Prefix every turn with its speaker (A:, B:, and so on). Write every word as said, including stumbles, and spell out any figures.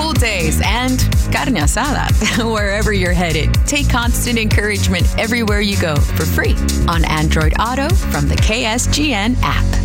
A: pool days, and carne asada. Wherever you're headed, take Constant Encouragement everywhere you go for free on Android Auto from the K S G N app.